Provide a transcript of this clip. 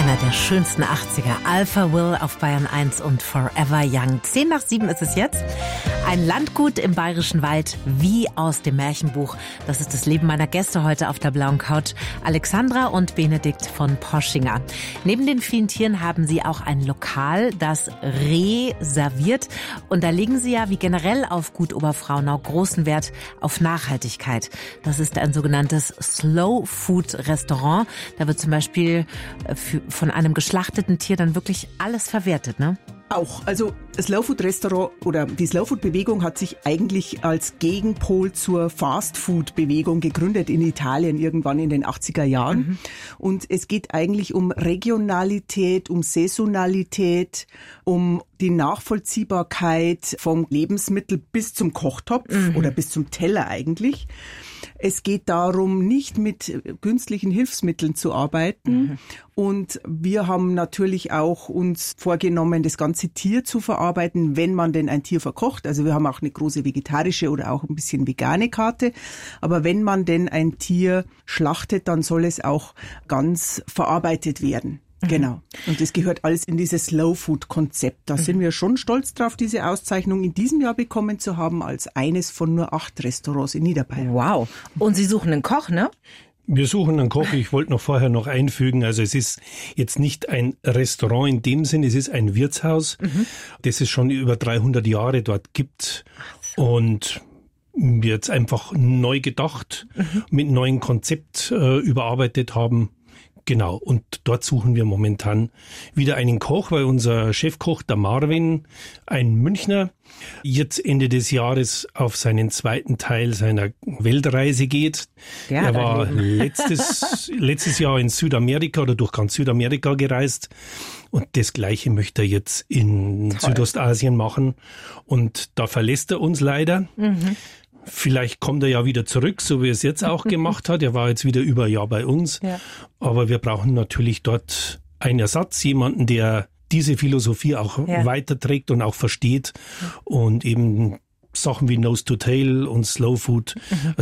Einer der schönsten 80er, Alpha Will auf Bayern 1 und Forever Young. 6:10 ist es jetzt. Ein Landgut im Bayerischen Wald, wie aus dem Märchenbuch. Das ist das Leben meiner Gäste heute auf der blauen Couch. Alexandra und Benedikt von Poschinger. Neben den vielen Tieren haben sie auch ein Lokal, das reserviert. Und da legen sie ja wie generell auf Gut Oberfraunau großen Wert auf Nachhaltigkeit. Das ist ein sogenanntes Slow Food Restaurant. Da wird zum Beispiel von einem geschlachteten Tier dann wirklich alles verwertet, ne? Auch. Also das Slow-Food-Restaurant oder die Slow-Food-Bewegung hat sich eigentlich als Gegenpol zur Fast-Food-Bewegung gegründet in Italien irgendwann in den 80er Jahren. Mhm. Und es geht eigentlich um Regionalität, um Saisonalität, um die Nachvollziehbarkeit vom Lebensmittel bis zum Kochtopf oder bis zum Teller eigentlich. Es geht darum, nicht mit künstlichen Hilfsmitteln zu arbeiten. Und wir haben natürlich auch uns vorgenommen, das ganze Tier zu verarbeiten, wenn man denn ein Tier verkocht. Also wir haben auch eine große vegetarische oder auch ein bisschen vegane Karte. Aber wenn man denn ein Tier schlachtet, dann soll es auch ganz verarbeitet werden. Genau. Und das gehört alles in dieses Slow-Food-Konzept. Da sind wir schon stolz drauf, diese Auszeichnung in diesem Jahr bekommen zu haben, als eines von nur 8 Restaurants in Niederbayern. Wow. Und Sie suchen einen Koch, ne? Wir suchen einen Koch. Ich wollte vorher noch einfügen, also es ist jetzt nicht ein Restaurant in dem Sinn, es ist ein Wirtshaus, das es schon über 300 Jahre dort gibt und wir jetzt einfach neu gedacht, mit neuem Konzept überarbeitet haben. Genau, und dort suchen wir momentan wieder einen Koch, weil unser Chefkoch, der Marvin, ein Münchner, jetzt Ende des Jahres auf seinen zweiten Teil seiner Weltreise geht. Ja, er war letztes Jahr in Südamerika oder durch ganz Südamerika gereist und das Gleiche möchte er jetzt in Südostasien machen und da verlässt er uns leider. Vielleicht kommt er ja wieder zurück, so wie er es jetzt auch gemacht hat. Er war jetzt wieder über ein Jahr bei uns. Ja. Aber wir brauchen natürlich dort einen Ersatz, jemanden, der diese Philosophie auch weiterträgt und auch versteht und eben Sachen wie Nose to Tail und Slow Food